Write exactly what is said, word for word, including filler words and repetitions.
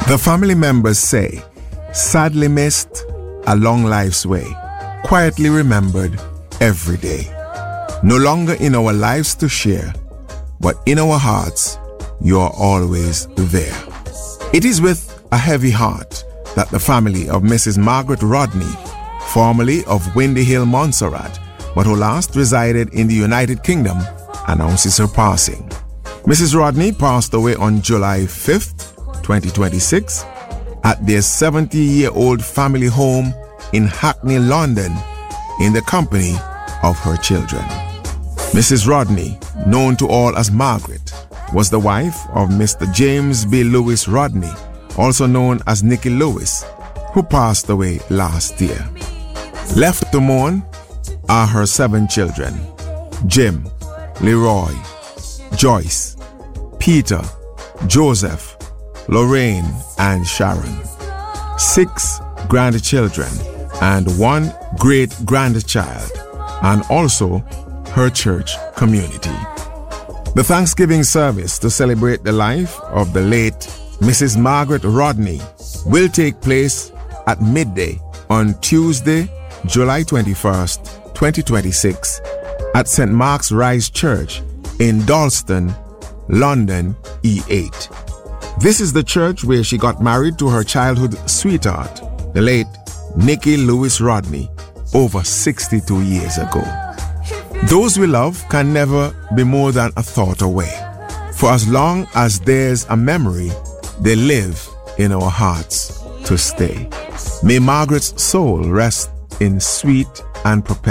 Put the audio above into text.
The family members say, sadly missed, a long life's way, quietly remembered every day. No longer in our lives to share, but in our hearts, you're always there. It is with a heavy heart that the family of Missus Margaret Rodney, formerly of Windy Hill, Montserrat, but who last resided in the United Kingdom, announces her passing. Missus Rodney passed away on July fifth, twenty twenty-six, at their seventy-year-old family home in Hackney, London, in the company of her children. Missus Rodney, known to all as Margaret, was the wife of Mister James B. Lewis Rodney, also known as Nicky Lewis, who passed away last year. Left to mourn are her seven children: Jim, Leroy, Joyce, Peter, Joseph, Lorraine, and Sharon. Six grandchildren and one great-grandchild, and also her church community. The Thanksgiving service to celebrate the life of the late Missus Margaret Rodney will take place at midday on Tuesday, July twenty-first, twenty twenty-six, at Saint Mark's Rise Church in Dalston, London, E eight. This is the church where she got married to her childhood sweetheart, the late Nicky Lewis Rodney, over sixty-two years ago. Those we love can never be more than a thought away. For as long as there's a memory, they live in our hearts to stay. May Margaret's soul rest in sweet and perpetual